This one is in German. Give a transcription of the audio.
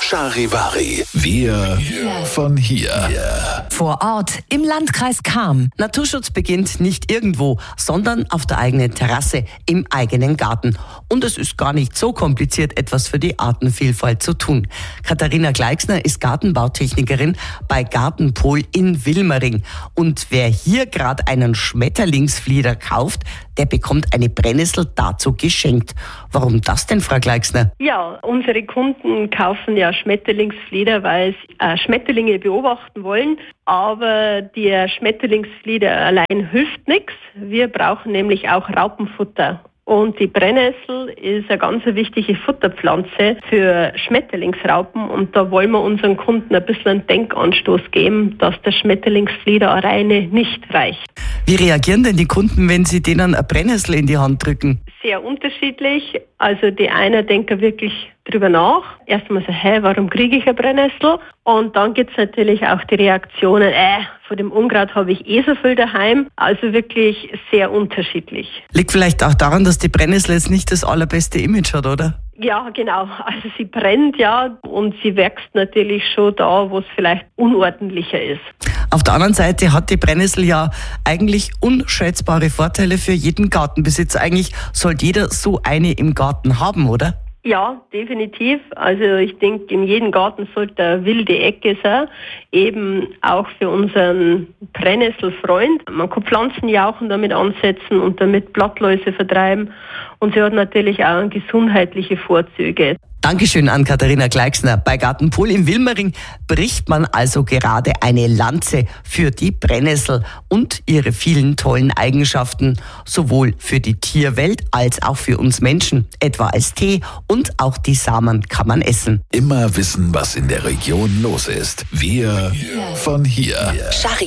Charivari. Wir von hier. Vor Ort im Landkreis Cham. Naturschutz beginnt nicht irgendwo, sondern auf der eigenen Terrasse, im eigenen Garten. Und es ist gar nicht so kompliziert, etwas für die Artenvielfalt zu tun. Katharina Gleixner ist Gartenbautechnikerin bei Gartenpol in Wilmering. Und wer hier gerade einen Schmetterlingsflieder kauft, der bekommt eine Brennnessel dazu geschenkt. Warum das denn, Frau Gleixner? Ja, unsere Kunden kaufen ja Schmetterlingsflieder, weil sie Schmetterlinge beobachten wollen. Aber der Schmetterlingsflieder allein hilft nichts. Wir brauchen nämlich auch Raupenfutter. Und die Brennnessel ist eine ganz wichtige Futterpflanze für Schmetterlingsraupen. Und da wollen wir unseren Kunden ein bisschen einen Denkanstoß geben, dass der Schmetterlingsflieder alleine nicht reicht. Wie reagieren denn die Kunden, wenn Sie denen eine Brennnessel in die Hand drücken? Sehr unterschiedlich. Also die einen denken wirklich drüber nach. Erstmal so, warum kriege ich eine Brennnessel? Und dann gibt es natürlich auch die Reaktionen, von dem Unkraut habe ich so viel daheim. Also wirklich sehr unterschiedlich. Liegt vielleicht auch daran, dass die Brennnessel jetzt nicht das allerbeste Image hat, oder? Ja, genau. Also sie brennt ja und sie wächst natürlich schon da, wo es vielleicht unordentlicher ist. Auf der anderen Seite hat die Brennnessel ja eigentlich unschätzbare Vorteile für jeden Gartenbesitzer. Eigentlich sollte jeder so eine im Garten haben, oder? Ja, definitiv. Also ich denke, in jedem Garten sollte eine wilde Ecke sein, eben auch für unseren Brennnesselfreund. Man kann Pflanzenjauchen damit ansetzen und damit Blattläuse vertreiben. Und sie hat natürlich auch gesundheitliche Vorzüge. Dankeschön an Katharina Gleixner. Bei Gartenpol in Wilmering bricht man also gerade eine Lanze für die Brennnessel und ihre vielen tollen Eigenschaften, sowohl für die Tierwelt als auch für uns Menschen, etwa als Tee, und auch die Samen kann man essen. Immer wissen, was in der Region los ist. Wir von hier.